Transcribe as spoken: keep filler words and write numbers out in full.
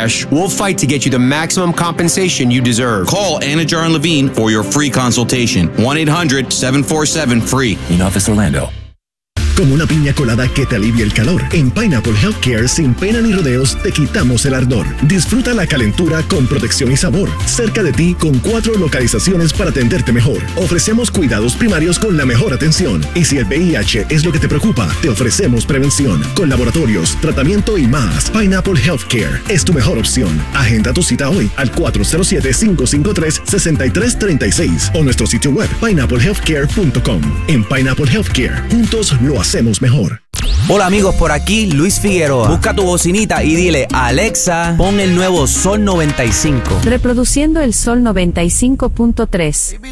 crash, we'll fight to get you the maximum compensation you deserve. Call Anajar and Levine for your free consultation. one eight hundred seven four seven free. In Office Orlando. Como una piña colada que te alivia el calor. En Pineapple Healthcare, sin pena ni rodeos, te quitamos el ardor. Disfruta la calentura con protección y sabor. Cerca de ti, con cuatro localizaciones para atenderte mejor. Ofrecemos cuidados primarios con la mejor atención. Y si el V I H es lo que te preocupa, te ofrecemos prevención, con laboratorios, tratamiento y más. Pineapple Healthcare es tu mejor opción. Agenda tu cita hoy al cuatro cero siete, cinco cinco tres, seis tres tres seis o nuestro sitio web pineapple healthcare punto com. En Pineapple Healthcare, juntos lo hacemos mejor. Hola amigos, por aquí Luis Figueroa. Busca tu bocinita y dile: Alexa, pon el nuevo Sol noventa y cinco. Reproduciendo el Sol noventa y cinco punto tres.